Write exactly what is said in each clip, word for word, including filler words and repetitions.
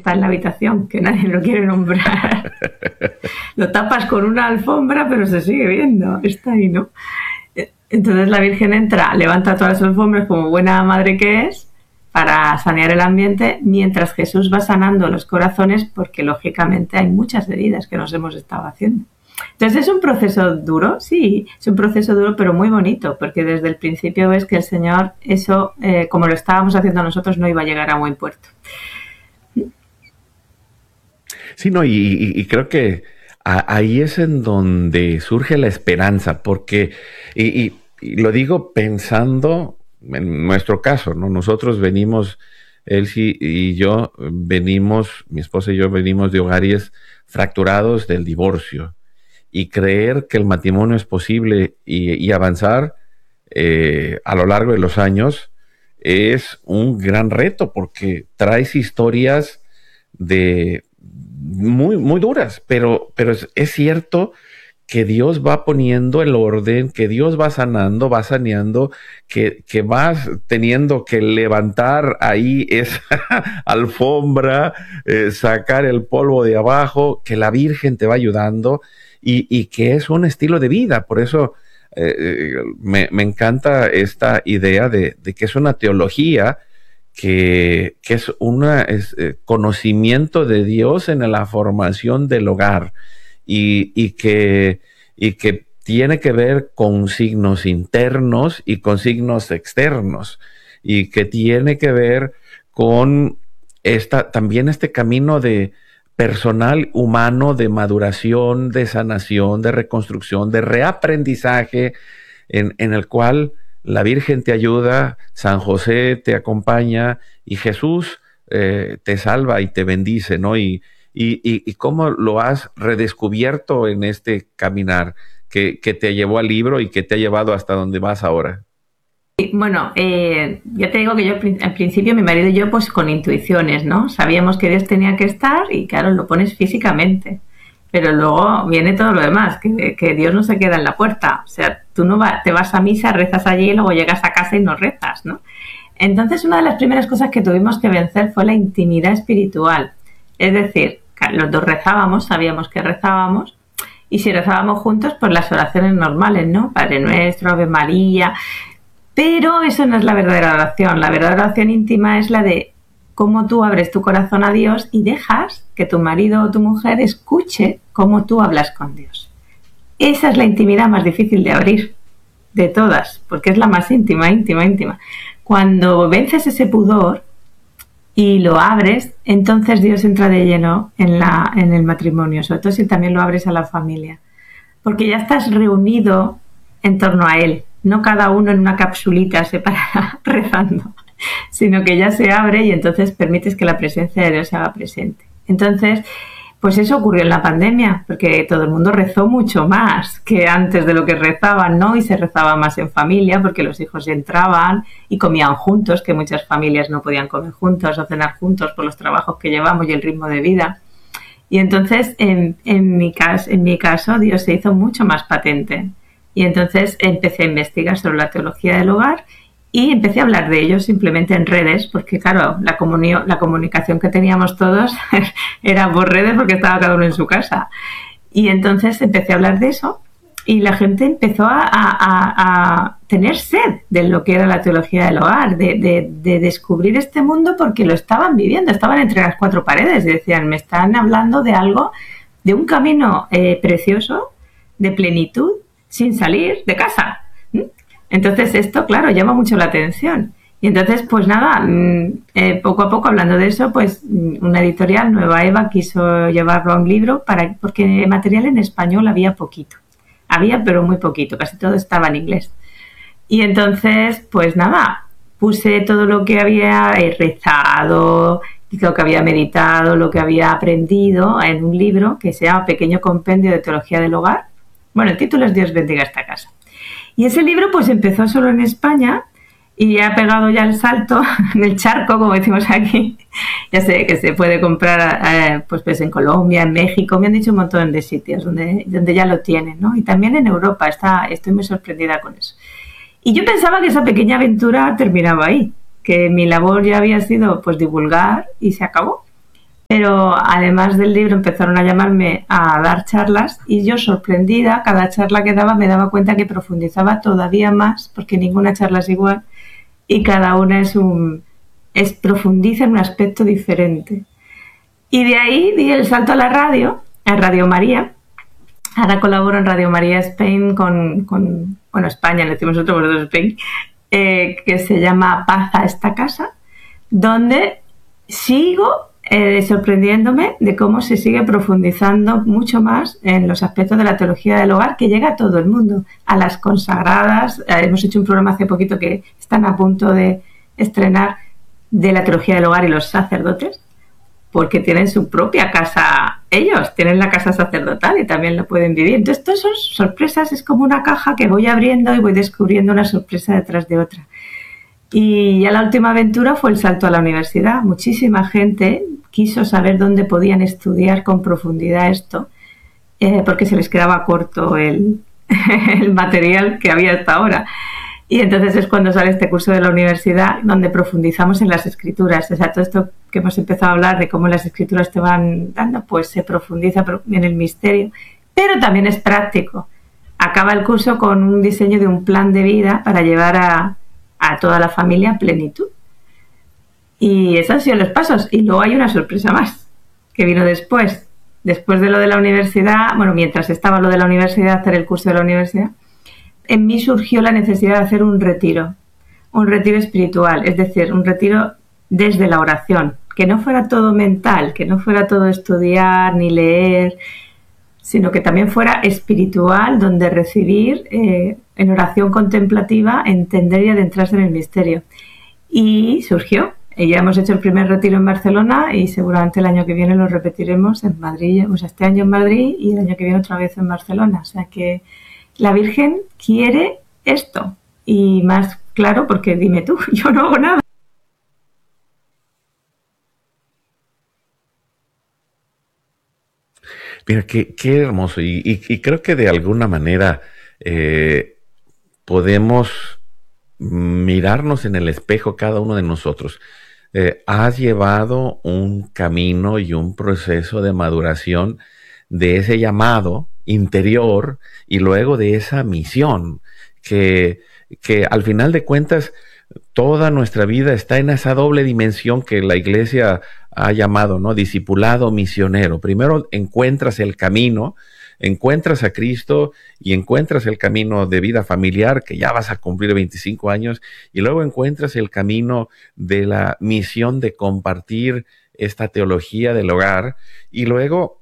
está en la habitación, que nadie lo quiere nombrar. Lo tapas con una alfombra, pero se sigue viendo, está ahí, ¿no? Entonces la Virgen entra, levanta todas las alfombras como buena madre que es, para sanear el ambiente, mientras Jesús va sanando los corazones, porque lógicamente hay muchas heridas que nos hemos estado haciendo. Entonces es un proceso duro, sí, es un proceso duro, pero muy bonito, porque desde el principio ves que el Señor, eso, eh, como lo estábamos haciendo nosotros, no iba a llegar a buen puerto. Sí, no, y, y, y creo que a, ahí es en donde surge la esperanza, porque, y, y, y lo digo pensando en nuestro caso, ¿no? Nosotros venimos, Elsie y yo venimos, mi esposa y yo venimos de hogares fracturados del divorcio. Y creer que el matrimonio es posible y, y avanzar eh, a lo largo de los años es un gran reto, porque traes historias de muy, muy duras, pero, pero es, es cierto que Dios va poniendo el orden, que Dios va sanando, va saneando, que, que vas teniendo que levantar ahí esa alfombra, eh, sacar el polvo de abajo, que la Virgen te va ayudando. Y, y que es un estilo de vida. Por eso eh, me, me encanta esta idea de, de que es una teología, que, que es un eh, conocimiento de Dios en la formación del hogar, y, y, que, y que tiene que ver con signos internos y con signos externos, y que tiene que ver con esta, también este camino de personal, humano, de maduración, de sanación, de reconstrucción, de reaprendizaje, en, en el cual la Virgen te ayuda, San José te acompaña y Jesús eh, te salva y te bendice, ¿no? Y, y, y, y cómo lo has redescubierto en este caminar que, que te llevó al libro y que te ha llevado hasta donde vas ahora. Bueno, eh, ya te digo que yo al principio, mi marido y yo, pues con intuiciones, ¿no? Sabíamos que Dios tenía que estar y claro, lo pones físicamente, pero luego viene todo lo demás, que, que Dios no se queda en la puerta. O sea, tú no va, te vas a misa, rezas allí y luego llegas a casa y no rezas, ¿no? Entonces, una de las primeras cosas que tuvimos que vencer fue la intimidad espiritual. Es decir, los dos rezábamos, sabíamos que rezábamos, y si rezábamos juntos, pues las oraciones normales, ¿no? Padre Nuestro, Ave María. Pero eso no es la verdadera oración. La verdadera oración íntima es la de cómo tú abres tu corazón a Dios y dejas que tu marido o tu mujer escuche cómo tú hablas con Dios. Esa es la intimidad más difícil de abrir de todas, porque es la más íntima, íntima, íntima. Cuando vences ese pudor y lo abres, entonces Dios entra de lleno en, la, en el matrimonio, sobre todo si también lo abres a la familia, porque ya estás reunido en torno a Él. No cada uno en una capsulita separada rezando, sino que ya se abre y entonces permites que la presencia de Dios se haga presente. Entonces, pues eso ocurrió en la pandemia, porque todo el mundo rezó mucho más que antes de lo que rezaban, ¿no? Y se rezaba más en familia porque los hijos entraban y comían juntos, que muchas familias no podían comer juntos o cenar juntos por los trabajos que llevamos y el ritmo de vida. Y entonces, en, en, mi caso, en mi caso, Dios se hizo mucho más patente. Y entonces empecé a investigar sobre la teología del hogar y empecé a hablar de ello simplemente en redes, porque claro, la, comuni- la comunicación que teníamos todos era por redes porque estaba cada uno en su casa. Y entonces empecé a hablar de eso y la gente empezó a, a, a tener sed de lo que era la teología del hogar, de, de, de descubrir este mundo porque lo estaban viviendo, estaban entre las cuatro paredes y decían, me están hablando de algo, de un camino eh, precioso, de plenitud, sin salir de casa. Entonces esto, claro, llama mucho la atención. Y entonces, pues nada, eh, poco a poco hablando de eso, pues una editorial, Nueva Eva, quiso llevarlo a un libro para, porque material en español había poquito. Había, pero muy poquito, casi todo estaba en inglés. Y entonces, pues nada, puse todo lo que había rezado, lo que había meditado, lo que había aprendido en un libro que se llama Pequeño Compendio de Teología del Hogar. Bueno, el título es Dios bendiga esta casa. Y ese libro pues empezó solo en España y ha pegado ya el salto del charco, como decimos aquí. Ya sé que se puede comprar eh, pues, pues en Colombia, en México, me han dicho un montón de sitios donde, donde ya lo tienen, ¿no? Y también en Europa, está, estoy muy sorprendida con eso. Y yo pensaba que esa pequeña aventura terminaba ahí, que mi labor ya había sido pues divulgar y se acabó. Pero además del libro empezaron a llamarme a dar charlas y yo, sorprendida, cada charla que daba me daba cuenta que profundizaba todavía más, porque ninguna charla es igual y cada una es un es profundiza en un aspecto diferente. Y de ahí di el salto a la radio, a Radio María. Ahora colaboro en Radio María Spain con, con bueno, España, le decimos nosotros, vosotros Spain, eh, que se llama Paz a esta casa, donde sigo eh, sorprendiéndome de cómo se sigue profundizando mucho más en los aspectos de la teología del hogar, que llega a todo el mundo, a las consagradas. Eh, hemos hecho un programa hace poquito que están a punto de estrenar de la teología del hogar y los sacerdotes, porque tienen su propia casa, ellos tienen la casa sacerdotal y también lo pueden vivir. Entonces, todas son sorpresas, es como una caja que voy abriendo y voy descubriendo una sorpresa detrás de otra. Y ya la última aventura fue el salto a la universidad. Muchísima gente quiso saber dónde podían estudiar con profundidad esto, eh, porque se les quedaba corto el, el material que había hasta ahora. Y entonces es cuando sale este curso de la universidad, donde profundizamos en las escrituras. O sea, todo esto que hemos empezado a hablar de cómo las escrituras te van dando, pues se profundiza en el misterio, pero también es práctico. Acaba el curso con un diseño de un plan de vida para llevar a, a toda la familia a plenitud. Y esos han sido los pasos. Y luego hay una sorpresa más, que vino después. Después de lo de la universidad, bueno, mientras estaba lo de la universidad, hacer el curso de la universidad, en mí surgió la necesidad de hacer un retiro, un retiro espiritual, es decir, un retiro desde la oración, que no fuera todo mental, que no fuera todo estudiar ni leer, sino que también fuera espiritual, donde recibir eh, en oración contemplativa, entender y adentrarse en el misterio. Y surgió, y ya hemos hecho el primer retiro en Barcelona y seguramente el año que viene lo repetiremos en Madrid, o sea, este año en Madrid y el año que viene otra vez en Barcelona, o sea que la Virgen quiere esto. Y más claro, porque dime tú, yo no hago nada. Mira, qué, qué hermoso. Y, y, y creo que de alguna manera eh, podemos mirarnos en el espejo cada uno de nosotros. Eh, has llevado un camino y un proceso de maduración de ese llamado interior y luego de esa misión que, que al final de cuentas toda nuestra vida está en esa doble dimensión que la iglesia ha llamado, ¿no? Discipulado misionero. Primero encuentras el camino, encuentras a Cristo y encuentras el camino de vida familiar, que ya vas a cumplir veinticinco años, y luego encuentras el camino de la misión de compartir esta teología del hogar, y luego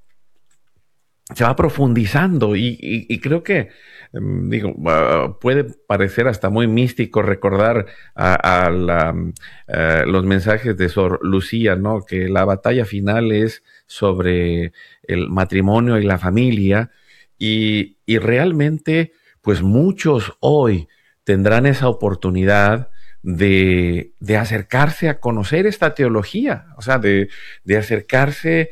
se va profundizando y, y, y creo que, um, digo, uh, puede parecer hasta muy místico recordar a, a la, uh, los mensajes de Sor Lucía, ¿no? Que la batalla final es sobre el matrimonio y la familia y, y realmente, pues muchos hoy tendrán esa oportunidad de, de acercarse a conocer esta teología, o sea, de, de acercarse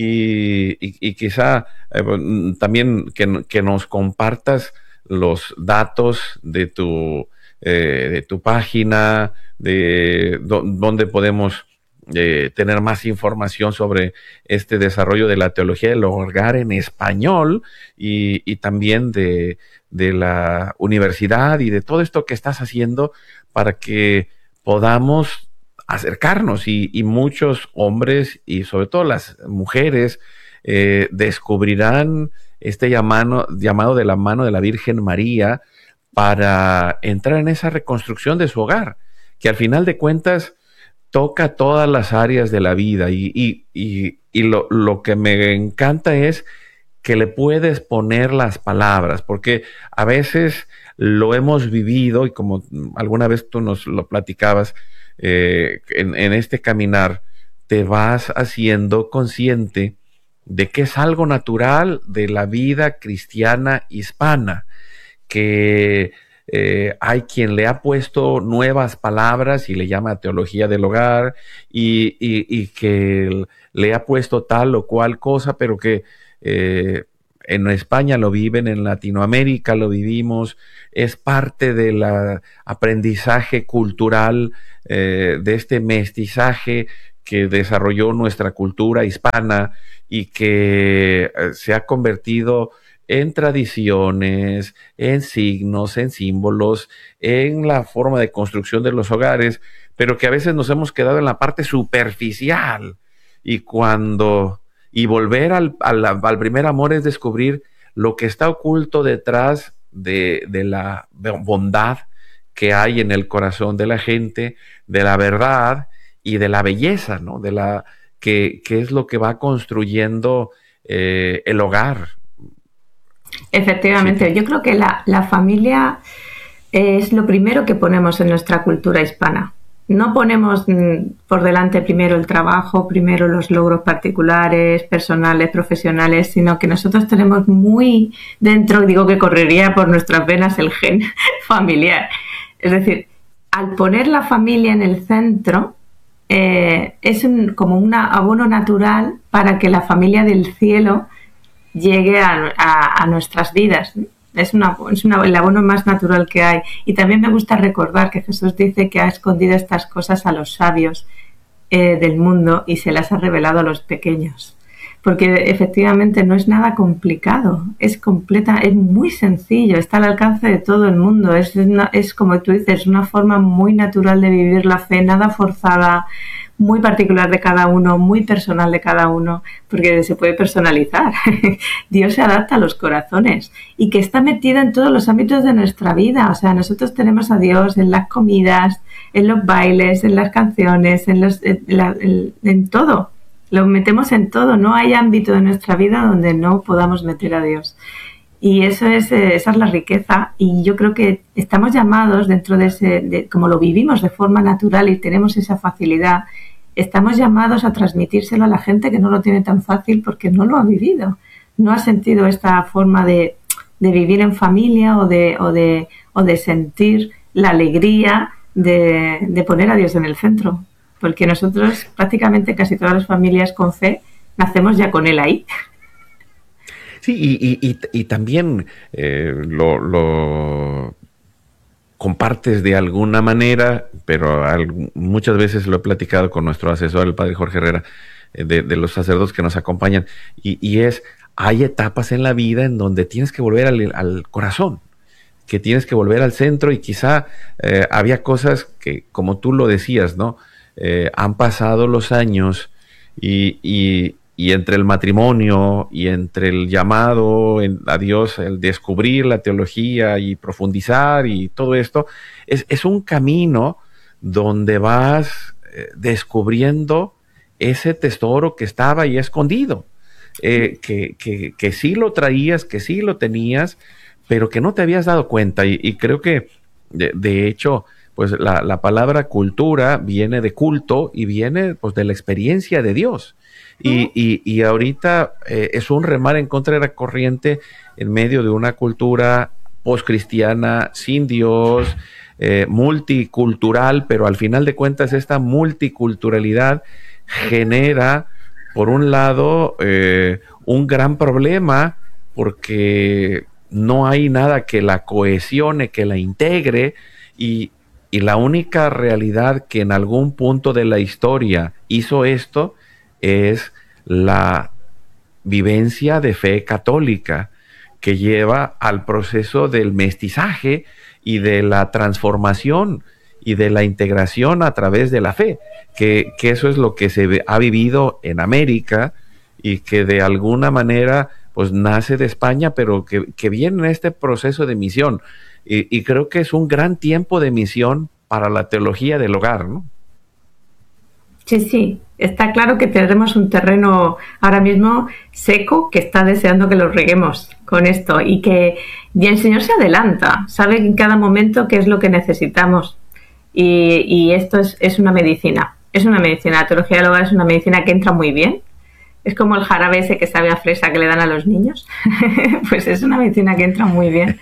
Y, y, y quizá eh, también que, que nos compartas los datos de tu, eh, de tu página, de do, donde podemos eh, tener más información sobre este desarrollo de la teología del hogar en español y, y también de, de la universidad y de todo esto que estás haciendo para que podamos acercarnos y, y muchos hombres y sobre todo las mujeres eh, descubrirán este llamado, llamado de la mano de la Virgen María para entrar en esa reconstrucción de su hogar, que al final de cuentas toca todas las áreas de la vida y, y, y, y lo, lo que me encanta es que le puedes poner las palabras, porque a veces lo hemos vivido y como alguna vez tú nos lo platicabas, Eh, en, en este caminar te vas haciendo consciente de que es algo natural de la vida cristiana hispana, que eh, hay quien le ha puesto nuevas palabras y le llama teología del hogar y, y, y que le ha puesto tal o cual cosa, pero que eh, en España lo viven, en Latinoamérica lo vivimos, es parte del aprendizaje cultural, eh, de este mestizaje que desarrolló nuestra cultura hispana y que eh, se ha convertido en tradiciones, en signos, en símbolos, en la forma de construcción de los hogares, pero que a veces nos hemos quedado en la parte superficial. Y cuando, y volver al, al, al primer amor es descubrir lo que está oculto detrás de, de la bondad que hay en el corazón de la gente, de la verdad y de la belleza, ¿no? De la que, que es lo que va construyendo eh, el hogar. Efectivamente, Sí. yo creo que la, la familia es lo primero que ponemos en nuestra cultura hispana. No ponemos mm, por delante primero el trabajo, primero los logros particulares, personales, profesionales, sino que nosotros tenemos muy dentro, digo que correría por nuestras venas el gen familiar. Es decir, al poner la familia en el centro, eh, es un, como un abono natural para que la familia del cielo llegue a, a, a nuestras vidas. Es, una, es una, el abono más natural que hay. Y también me gusta recordar que Jesús dice que ha escondido estas cosas a los sabios eh, del mundo y se las ha revelado a los pequeños. Porque efectivamente no es nada complicado, es completa, es muy sencillo, está al alcance de todo el mundo. Es, una, es como tú dices, una forma muy natural de vivir la fe, nada forzada, muy particular de cada uno, muy personal de cada uno, porque se puede personalizar. Dios se adapta a los corazones y que está metida en todos los ámbitos de nuestra vida. O sea, nosotros tenemos a Dios en las comidas, en los bailes, en las canciones, en, los, en, la, en, en todo. Lo metemos en todo. No hay ámbito de nuestra vida donde no podamos meter a Dios. Y eso es, esa es la riqueza, y yo creo que estamos llamados dentro de ese, de, como lo vivimos de forma natural y tenemos esa facilidad, estamos llamados a transmitírselo a la gente que no lo tiene tan fácil porque no lo ha vivido, no ha sentido esta forma de, de vivir en familia o de, o, de, o de sentir la alegría de, de poner a Dios en el centro, porque nosotros prácticamente casi todas las familias con fe nacemos ya con Él ahí. Sí, y, y, y, y también eh, lo, lo compartes de alguna manera, pero al, muchas veces lo he platicado con nuestro asesor, el padre Jorge Herrera, eh, de, de los sacerdotes que nos acompañan, y, y es, hay etapas en la vida en donde tienes que volver al, al corazón, que tienes que volver al centro, y quizá eh, había cosas que, como tú lo decías, ¿no? Eh, han pasado los años y... y Y entre el matrimonio y entre el llamado a Dios, el descubrir la teología y profundizar y todo esto, es, es un camino donde vas eh, descubriendo ese tesoro que estaba ahí escondido, eh, que, que, que sí lo traías, que sí lo tenías, pero que no te habías dado cuenta. Y, y creo que, de, de hecho, pues la, la palabra cultura viene de culto y viene pues de la experiencia de Dios. Y, y, y ahorita eh, es un remar en contra de la corriente en medio de una cultura postcristiana, sin Dios, eh, multicultural, pero al final de cuentas esta multiculturalidad genera, por un lado, eh, un gran problema porque no hay nada que la cohesione, que la integre, y, y la única realidad que en algún punto de la historia hizo esto es la vivencia de fe católica que lleva al proceso del mestizaje y de la transformación y de la integración a través de la fe, que, que eso es lo que se ha vivido en América y que de alguna manera pues nace de España, pero que, que viene en este proceso de misión, y, y creo que es un gran tiempo de misión para la teología del hogar, ¿no? Sí, sí, está claro que tenemos un terreno ahora mismo seco que está deseando que lo reguemos con esto, y que y el Señor se adelanta, sabe en cada momento qué es lo que necesitamos, y, y esto es, es una medicina, es una medicina, la teología del hogar es una medicina que entra muy bien, es como el jarabe ese que sabe a fresa que le dan a los niños, pues es una medicina que entra muy bien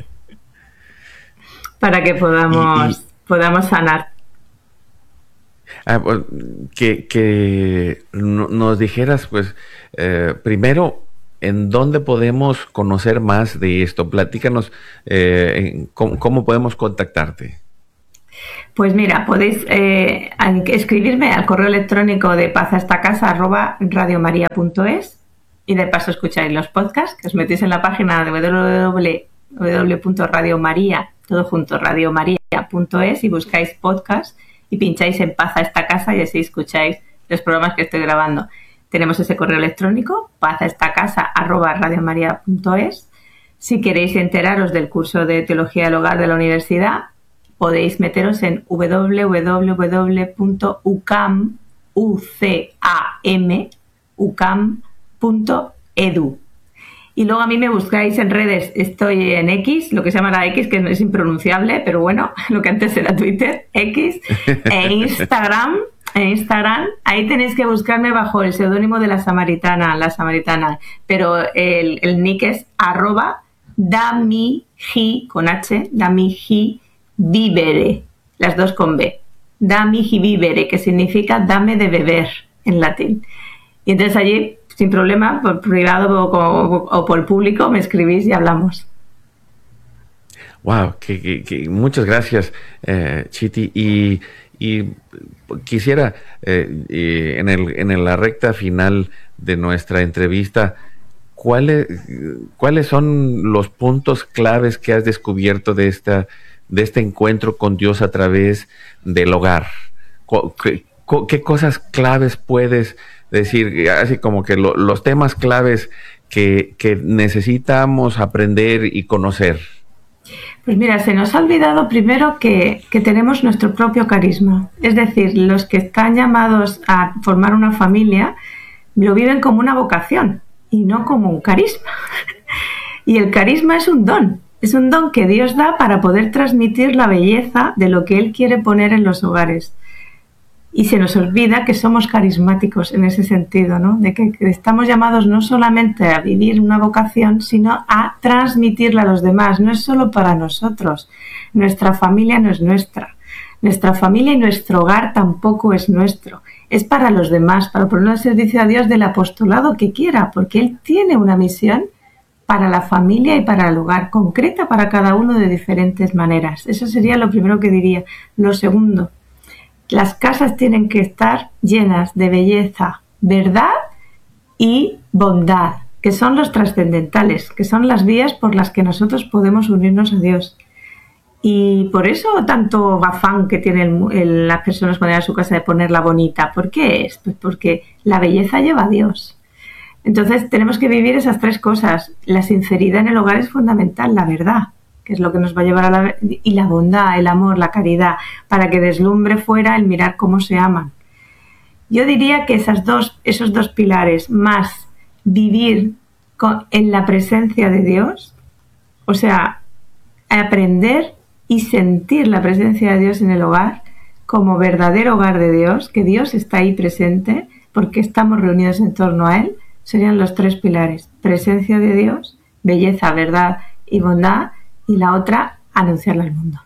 para que podamos, y, y... podamos sanar. Ah, pues, que, que nos dijeras, pues, eh, primero, ¿en dónde podemos conocer más de esto? Platícanos, eh, ¿cómo, cómo podemos contactarte? Pues mira, podéis eh, escribirme al correo electrónico de pazastacasa arroba radiomaria.es y de paso escucháis los podcasts, que os metéis en la página de w w w punto radiomaria, todo junto, radiomaria.es y buscáis podcast y pincháis en Paz a esta casa y así escucháis los programas que estoy grabando. Tenemos ese correo electrónico, pazastacasa arroba radiomaria.es. Si queréis enteraros del curso de Teología del Hogar de la universidad, podéis meteros en w w w punto u c a m punto e d u. Y luego a mí me buscáis en redes, estoy en X, lo que se llama la X, que es impronunciable, pero bueno, lo que antes era Twitter, X, e Instagram, en Instagram, ahí tenéis que buscarme bajo el seudónimo de la Samaritana, la Samaritana, pero el, el nick es arroba damiji, con H, damiji vivere, las dos con B, damiji vivere, que significa dame de beber en latín. Y entonces allí, sin problema, por privado o, o, o por público, me escribís y hablamos. Wow, que, que, que muchas gracias, eh, Chiti. Y, y quisiera, eh, en, el, en la recta final de nuestra entrevista, ¿cuáles, ¿cuáles son los puntos claves que has descubierto de, esta, de este encuentro con Dios a través del hogar? ¿Qué, qué cosas claves puedes decir, así como que lo, los temas claves que, que necesitamos aprender y conocer? Pues mira, se nos ha olvidado primero que, que tenemos nuestro propio carisma. Es decir, los que están llamados a formar una familia lo viven como una vocación y no como un carisma. Y el carisma es un don, es un don que Dios da para poder transmitir la belleza de lo que Él quiere poner en los hogares. Y se nos olvida que somos carismáticos en ese sentido, ¿no? De que, que estamos llamados no solamente a vivir una vocación, sino a transmitirla a los demás. No es solo para nosotros. Nuestra familia no es nuestra. Nuestra familia y nuestro hogar tampoco es nuestro. Es para los demás, para poner al servicio a Dios del apostolado que quiera, porque Él tiene una misión para la familia y para el hogar, concreta para cada uno de diferentes maneras. Eso sería lo primero que diría. Lo segundo, las casas tienen que estar llenas de belleza, verdad y bondad, que son los trascendentales, que son las vías por las que nosotros podemos unirnos a Dios. Y por eso tanto afán que tienen el, las personas cuando llegan a su casa de ponerla bonita. ¿Por qué es? Pues porque la belleza lleva a Dios. Entonces tenemos que vivir esas tres cosas. La sinceridad en el hogar es fundamental, la verdad, que es lo que nos va a llevar a la... y la bondad, el amor, la caridad, para que deslumbre fuera el mirar cómo se aman. Yo diría que esas dos, esos dos pilares, más vivir con, en la presencia de Dios, o sea, aprender y sentir la presencia de Dios en el hogar como verdadero hogar de Dios, que Dios está ahí presente porque estamos reunidos en torno a Él, serían los tres pilares: presencia de Dios, belleza, verdad y bondad, y la otra, anunciarla al mundo.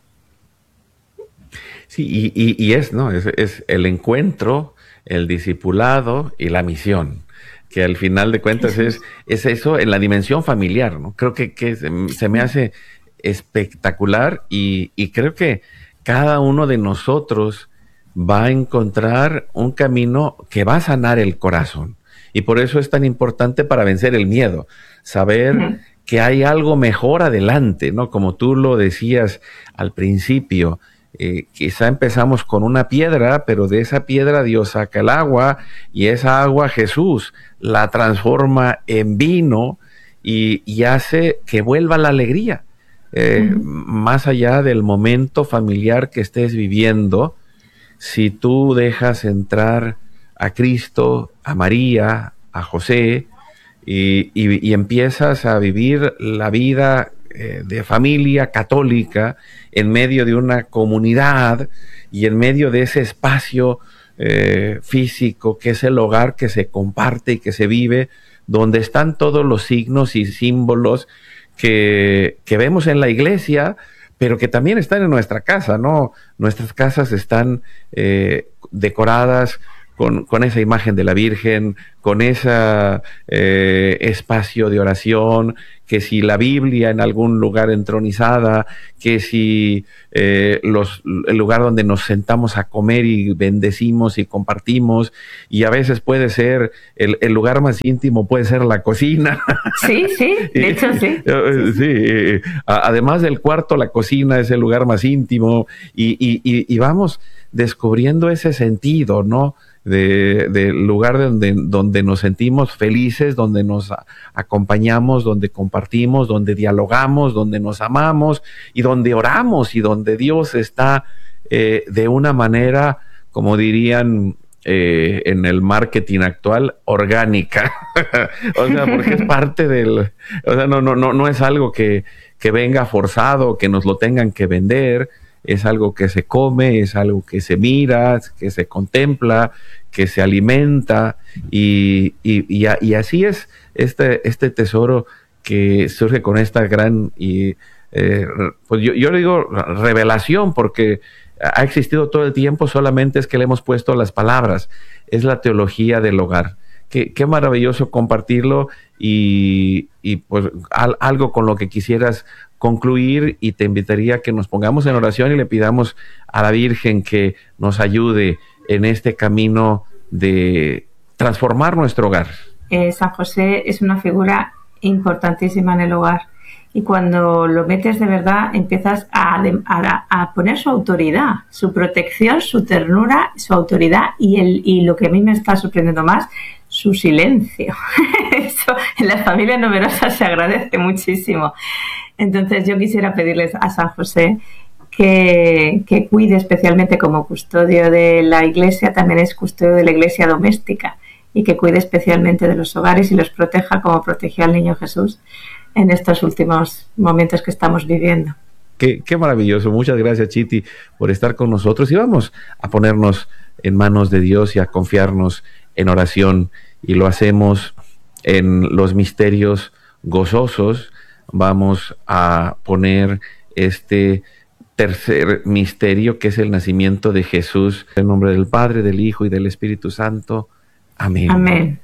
Sí, y, y, y es, ¿no? Es, es el encuentro, el discipulado y la misión, que al final de cuentas es, es eso en la dimensión familiar, ¿no? Creo que, que se, se me hace espectacular y, y creo que cada uno de nosotros va a encontrar un camino que va a sanar el corazón. Y por eso es tan importante para vencer el miedo, saber uh-huh. que hay algo mejor adelante, ¿no? Como tú lo decías al principio, eh, quizá empezamos con una piedra, pero de esa piedra Dios saca el agua y esa agua Jesús la transforma en vino y, y hace que vuelva la alegría. Eh, uh-huh. Más allá del momento familiar que estés viviendo, si tú dejas entrar a Cristo, a María, a José, y, y, y empiezas a vivir la vida eh, de familia católica en medio de una comunidad y en medio de ese espacio eh, físico que es el hogar que se comparte y que se vive, donde están todos los signos y símbolos que, que vemos en la iglesia, pero que también están en nuestra casa, ¿no? Nuestras casas están eh, decoradas Con, con esa imagen de la Virgen, con ese eh, espacio de oración, que si la Biblia en algún lugar entronizada, que si eh, los, el lugar donde nos sentamos a comer y bendecimos y compartimos, y a veces puede ser el, el lugar más íntimo, puede ser la cocina. Sí, sí, de hecho sí. Sí, sí. Además del cuarto, la cocina es el lugar más íntimo, y, y, y, y vamos descubriendo ese sentido, ¿no? De, del lugar donde, donde nos sentimos felices, donde nos a, acompañamos, donde compartimos, donde dialogamos, donde nos amamos y donde oramos y donde Dios está eh, de una manera, como dirían eh, en el marketing actual, orgánica. O sea, porque es parte del... O sea, no, no, no, no es algo que, que venga forzado, que nos lo tengan que vender. Es algo que se come, es algo que se mira, que se contempla, que se alimenta, y, y, y, y así es este, este tesoro que surge con esta gran, y eh, pues yo, yo digo revelación, porque ha existido todo el tiempo, solamente es que le hemos puesto las palabras. Es la teología del hogar. Qué, qué maravilloso compartirlo, y, y pues al, algo con lo que quisieras concluir, y te invitaría a que nos pongamos en oración y le pidamos a la Virgen que nos ayude en este camino de transformar nuestro hogar. Eh, San José es una figura importantísima en el hogar, y cuando lo metes de verdad empiezas a, a, a poner su autoridad, su protección, su ternura, su autoridad, y, el, y lo que a mí me está sorprendiendo más, su silencio. Eso en las familias numerosas se agradece muchísimo. Entonces yo quisiera pedirles a San José que, que cuide especialmente, como custodio de la iglesia, también es custodio de la iglesia doméstica, y que cuide especialmente de los hogares y los proteja como protegió al niño Jesús en estos últimos momentos que estamos viviendo. Qué, qué maravilloso. Muchas gracias, Chiti, por estar con nosotros, y vamos a ponernos en manos de Dios y a confiarnos en oración, y lo hacemos en los misterios gozosos. Vamos a poner este tercer misterio, que es el nacimiento de Jesús. En el nombre del Padre, del Hijo y del Espíritu Santo. Amén. Amén.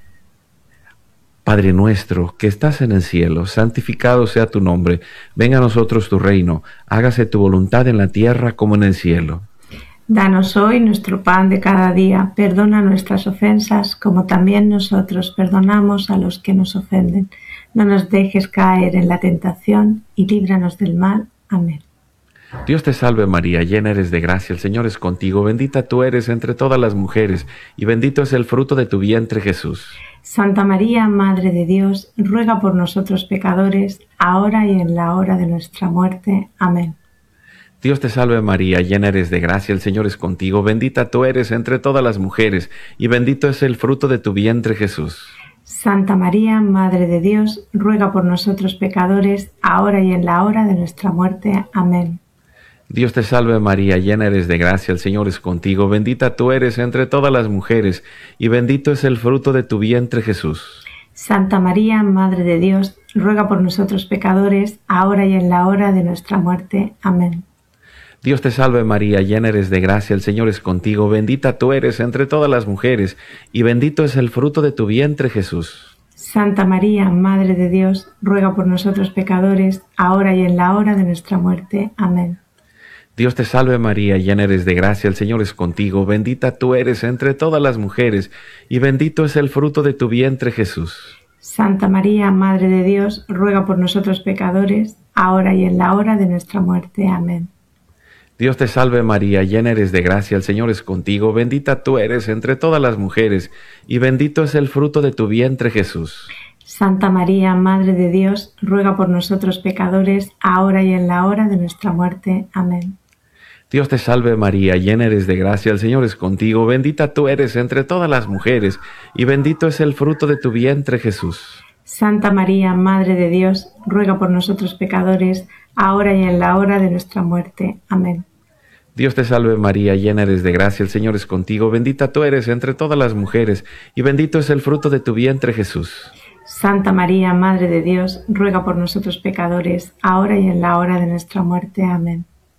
Padre nuestro, que estás en el cielo, santificado sea tu nombre. Venga a nosotros tu reino. Hágase tu voluntad en la tierra como en el cielo. Danos hoy nuestro pan de cada día. Perdona nuestras ofensas, como también nosotros perdonamos a los que nos ofenden. No nos dejes caer en la tentación, y líbranos del mal. Amén. Dios te salve María, llena eres de gracia, el Señor es contigo, bendita tú eres entre todas las mujeres, y bendito es el fruto de tu vientre, Jesús. Santa María, Madre de Dios, ruega por nosotros pecadores, ahora y en la hora de nuestra muerte. Amén. Dios te salve María, llena eres de gracia, el Señor es contigo, bendita tú eres entre todas las mujeres, y bendito es el fruto de tu vientre, Jesús. Santa María, Madre de Dios, ruega por nosotros pecadores, ahora y en la hora de nuestra muerte. Amén. Dios te salve María, llena eres de gracia, el Señor es contigo, bendita tú eres entre todas las mujeres, y bendito es el fruto de tu vientre, Jesús. Santa María, Madre de Dios, ruega por nosotros pecadores, ahora y en la hora de nuestra muerte. Amén. Dios te salve María, llena eres de gracia, el Señor es contigo, bendita tú eres entre todas las mujeres, y bendito es el fruto de tu vientre, Jesús. Santa María, Madre de Dios, ruega por nosotros pecadores, ahora y en la hora de nuestra muerte. Amén. Dios te salve María, llena eres de gracia, el Señor es contigo, bendita tú eres entre todas las mujeres, y bendito es el fruto de tu vientre, Jesús. Santa María, Madre de Dios, ruega por nosotros pecadores, ahora y en la hora de nuestra muerte. Amén. Dios te salve María, llena eres de gracia, el Señor es contigo, bendita tú eres entre todas las mujeres, y bendito es el fruto de tu vientre, Jesús. Santa María, Madre de Dios, ruega por nosotros pecadores, ahora y en la hora de nuestra muerte. Amén. Dios te salve María, llena eres de gracia, el Señor es contigo, bendita tú eres entre todas las mujeres, y bendito es el fruto de tu vientre, Jesús. Santa María, Madre de Dios, ruega por nosotros pecadores, ahora y en la hora de nuestra muerte. Amén. Dios te salve María, llena eres de gracia, el Señor es contigo, bendita tú eres entre todas las mujeres, y bendito es el fruto de tu vientre, Jesús. Santa María, Madre de Dios, ruega por nosotros pecadores, ahora y en la hora de nuestra muerte. Amén.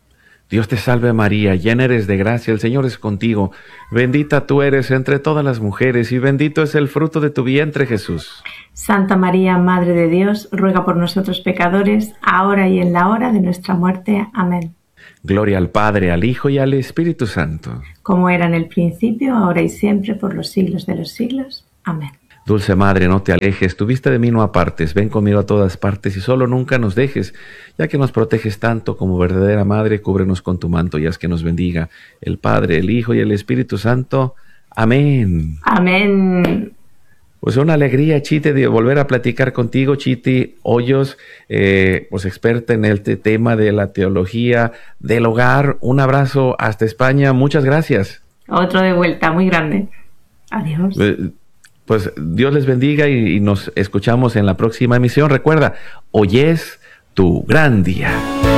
Dios te salve María, llena eres de gracia, el Señor es contigo. Bendita tú eres entre todas las mujeres y bendito es el fruto de tu vientre, Jesús. Santa María, Madre de Dios, ruega por nosotros pecadores, ahora y en la hora de nuestra muerte. Amén. Gloria al Padre, al Hijo y al Espíritu Santo. Como era en el principio, ahora y siempre, por los siglos de los siglos. Amén. Dulce Madre, no te alejes, tu vista de mí no apartes, ven conmigo a todas partes y solo nunca nos dejes, ya que nos proteges tanto como verdadera Madre, cúbrenos con tu manto y haz que nos bendiga el Padre, el Hijo y el Espíritu Santo. Amén. Amén. Pues una alegría, Chiti, de volver a platicar contigo, Chiti Hoyos, eh, pues experta en el tema de la teología del hogar. Un abrazo hasta España, muchas gracias. Otro de vuelta, muy grande. Adiós. Eh, Pues Dios les bendiga y, y nos escuchamos en la próxima emisión. Recuerda, hoy es tu gran día.